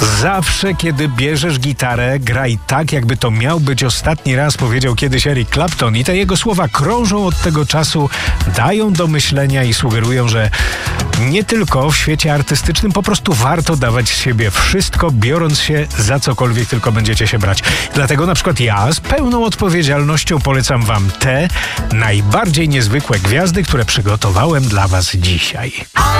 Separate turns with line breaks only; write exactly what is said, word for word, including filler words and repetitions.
Zawsze, kiedy bierzesz gitarę, graj tak, jakby to miał być ostatni raz, powiedział kiedyś Eric Clapton, i te jego słowa krążą od tego czasu, dają do myślenia i sugerują, że nie tylko w świecie artystycznym po prostu warto dawać z siebie wszystko, biorąc się za cokolwiek tylko będziecie się brać. Dlatego na przykład ja z pełną odpowiedzialnością polecam wam te najbardziej niezwykłe gwiazdy, które przygotowałem dla was dzisiaj.